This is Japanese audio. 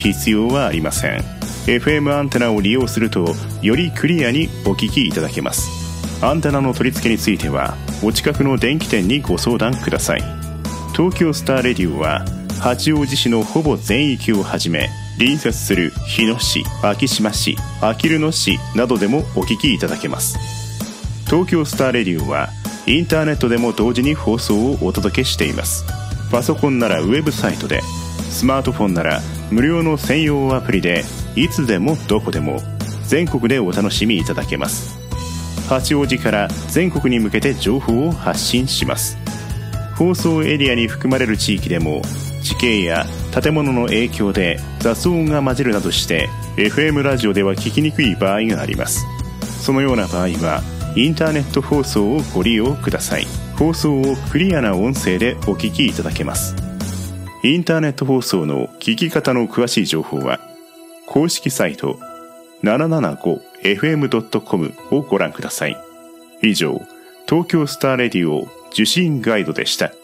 必要はありません。 FM アンテナを利用するとよりクリアにお聞きいただけます。アンテナの取り付けについてはお近くの電気店にご相談ください。東京スターレディオは八王子市のほぼ全域をはじめ、隣接する日野市、昭島市、あきる野市などでもお聞きいただけます。東京スターレディオはインターネットでも同時に放送をお届けしています。パソコンならウェブサイトで、スマートフォンなら無料の専用アプリで、いつでもどこでも全国でお楽しみいただけます。八王子から全国に向けて情報を発信します。放送エリアに含まれる地域でも地形や建物の影響で雑音が混じるなどして FM ラジオでは聞きにくい場合があります。そのような場合はインターネット放送をご利用ください。放送をクリアな音声でお聞きいただけます。インターネット放送の聞き方の詳しい情報は公式サイト 775fm.com をご覧ください。以上、東京スターレディオ受信ガイドでした。